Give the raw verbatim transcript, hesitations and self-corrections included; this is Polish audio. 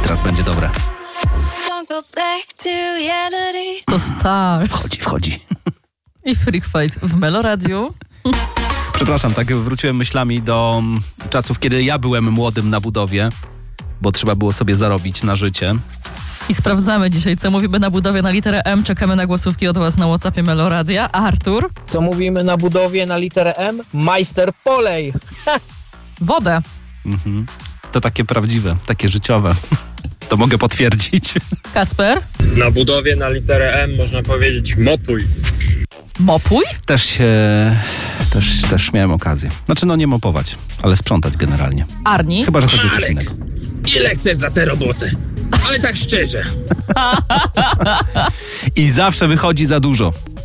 teraz będzie dobre. To Stars. Wchodzi, wchodzi. I Freak Fight w Meloradiu. Przepraszam, tak wróciłem myślami do czasów, kiedy ja byłem młodym na budowie, bo trzeba było sobie zarobić na życie. I sprawdzamy dzisiaj, co mówimy na budowie na literę M. Czekamy na głosówki od was na WhatsAppie Meloradia. A Artur? Co mówimy na budowie na literę M? Majster polej. Wodę. Mhm. To takie prawdziwe, takie życiowe. To mogę potwierdzić. Kacper? Na budowie na literę M można powiedzieć mopuj. Mopuj? Też się... Też, też miałem okazję. Znaczy, no nie mopować, ale sprzątać generalnie. Arni? Chyba, że chodzi o coś Marek, innego. ile chcesz za tę robotę? Ale tak szczerze. I zawsze wychodzi za dużo.